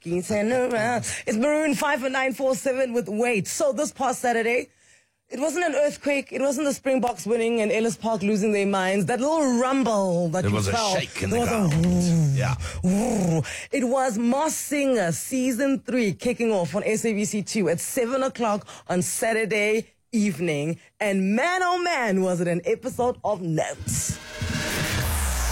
Beating around. It's Maroon 5 and 947 with Wait. So this past Saturday, it wasn't an earthquake. It wasn't the Springboks winning and Ellis Park losing their minds. That little rumble that There you was a felt. shake in the ground. Yeah. It was Masked Singer Season 3 kicking off on SABC2 at 7 o'clock on Saturday evening. And man, oh man, was it an episode of notes.